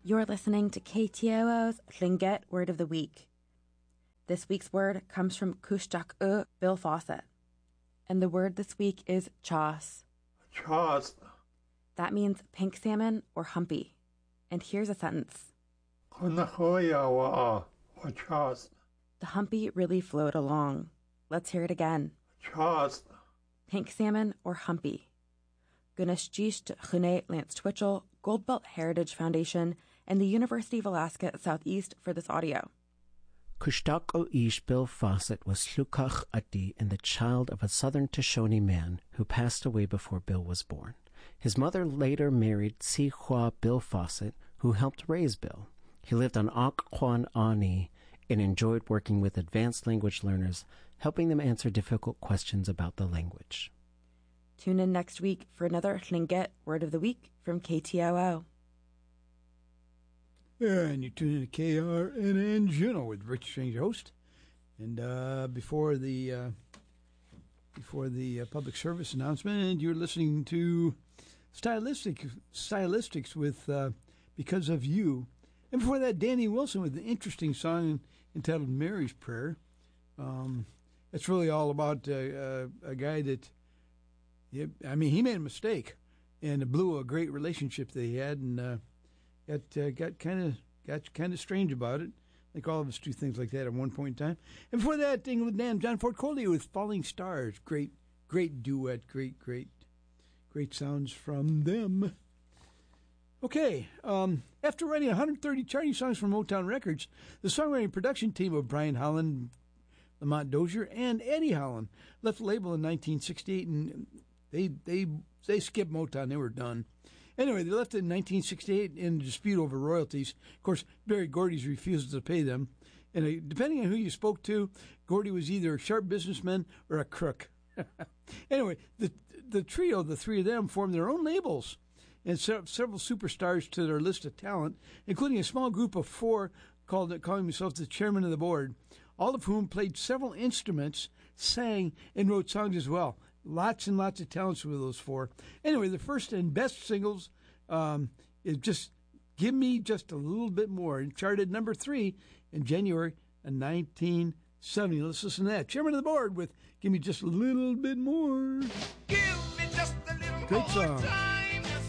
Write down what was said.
You're listening to KTOO's Tlingit Word of the Week. This week's word comes from Kushtaq Bill Fawcett. And the word this week is chas. Chas. That means pink salmon or humpy. And here's a sentence. The humpy really flowed along. Let's hear it again. Chas. Pink salmon or humpy. Gunashjish Chune Lance Twitchell, Goldbelt Heritage Foundation, and the University of Alaska at Southeast for this audio. Kushtaq Ish Bill Fawcett was Slukach Ati and the child of a southern Shoshone man who passed away before Bill was born. His mother later married Si Hua Bill Fawcett, who helped raise Bill. He lived on Occoquan Ani and enjoyed working with advanced language learners, helping them answer difficult questions about the language. Tune in next week for another Tlingit Word of the Week from KTOO. And you tune in to KRNN Juneau with Rich Strange, host. And before the public service announcement, you're listening to Stylistics with Because of You. And before that, Danny Wilson with an interesting song entitled Mary's Prayer. It's really all about a guy that, he made a mistake and it blew a great relationship they had, and got kind of strange about it. Like all of us do things like that at one point in time. And before that, England Dan, John Ford Coley with Falling Stars. Great duet. Great sounds from them. Okay, after writing 130 charting songs for Motown Records, the songwriting production team of Brian Holland, Lamont Dozier, and Eddie Holland left the label in 1968, and they skipped Motown. They were done. Anyway, they left it in 1968 in a dispute over royalties. Of course, Berry Gordy's refused to pay them. And depending on who you spoke to, Gordy was either a sharp businessman or a crook. Anyway, the trio, the three of them, formed their own labels and several superstars to their list of talent, including a small group of four calling themselves the chairman of the board, all of whom played several instruments, sang, and wrote songs as well. Lots and lots of talents with those four. Anyway, the first and best singles is just Give Me Just a Little Bit More, and charted number 3 in January of 1970. Let's listen to that. Chairman of the board with Give Me Just a Little Bit More. Give me just a little Great more song. time.